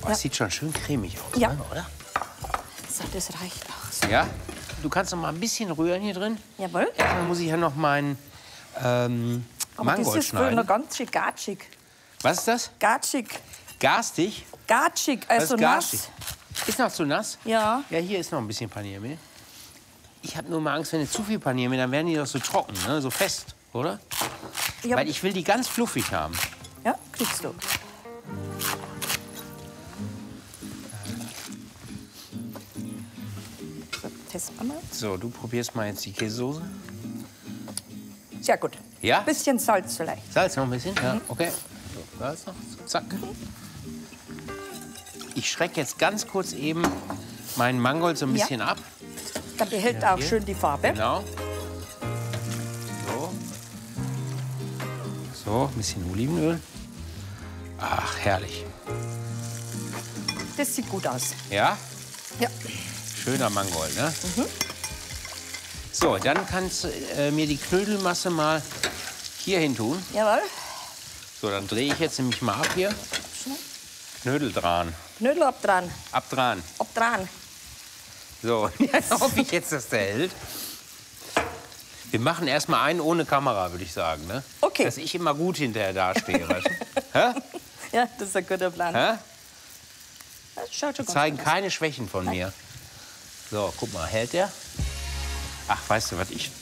Oh, das sieht schon schön cremig aus, Ja. ne, oder? So, das reicht auch. So. Ja? Du kannst noch mal ein bisschen rühren hier drin. Jawohl. Erstmal muss ich ja noch meinen Aber Mangold das ist wohl schneiden. noch ganz schön gatschig. Was ist das? Gatschig. Garstig? Gatschig, Was also ist garstig? nass. Ist noch zu nass? Ja. Ja, hier ist noch ein bisschen Paniermehl. Ich habe nur mal Angst, wenn du zu viel Paniermehl, dann werden die doch so trocken, ne? So fest, oder? Ja, Weil ich will die ganz fluffig haben. ja, kriegst du. So, testen wir mal. So, du probierst mal jetzt die Käsesoße. Sehr gut. Ja? Bisschen Salz vielleicht. Salz noch ein bisschen? Ja, okay. So, Salz noch. So, zack. Ich schrecke jetzt ganz kurz eben meinen Mangold so ein Ja. bisschen ab. Dann behält Ja, auch hier. schön die Farbe. Genau. So. So, ein bisschen Olivenöl. Ach, herrlich. Das sieht gut aus. Ja? Ja. Schöner Mangold, ne? So, dann kannst du mir die Knödelmasse mal hier hin tun. Jawohl. So, dann drehe ich jetzt nämlich mal ab hier. Knödel dran. Knödel abdran. Abdran. Abdran. So, jetzt hoffe ich jetzt, dass der hält. Wir machen erst mal einen ohne Kamera, würde ich sagen, ne? Okay. Dass ich immer gut hinterher dastehe, weißt du? Hä? Ja, das ist ein guter Plan. Hä? Das schaut schon Zeigen ganz gut aus. keine Schwächen von mir. So, guck mal, hält der? Ach, weißt du was, ich